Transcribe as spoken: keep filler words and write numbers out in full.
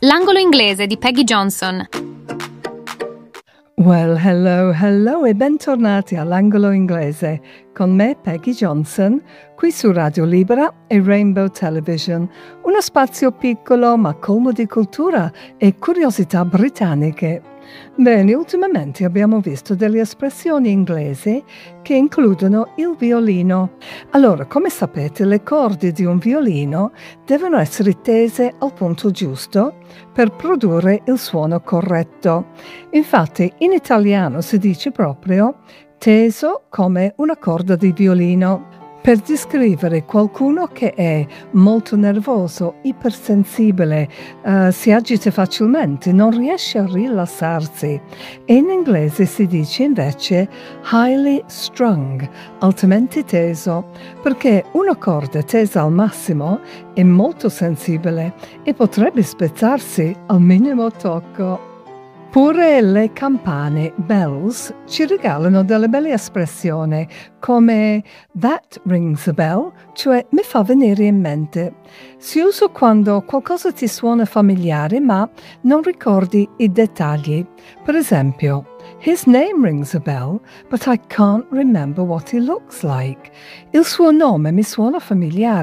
L'angolo inglese di Peggy Johnson. Well, hello, hello e bentornati all'angolo inglese con me Peggy Johnson, qui su Radio Libera e Rainbow Television, uno spazio piccolo ma colmo di cultura e curiosità britanniche. Bene, ultimamente abbiamo visto delle espressioni inglesi che includono il violino. Allora, come sapete, le corde di un violino devono essere tese al punto giusto per produrre il suono corretto. Infatti, in italiano si dice proprio teso come una corda di violino, per descrivere qualcuno che è molto nervoso, ipersensibile, uh, si agita facilmente, non riesce a rilassarsi. E in inglese si dice invece highly strung, altamente teso, perché una corda tesa al massimo è molto sensibile e potrebbe spezzarsi al minimo tocco. Pure le campane, bells, ci regalano delle belle espressioni come that rings a bell, cioè mi fa venire in mente. Si usa quando qualcosa ti suona familiare ma non ricordi i dettagli. Per esempio, his name rings a bell, but I can't remember what he looks like. Il suo nome mi suona familiare.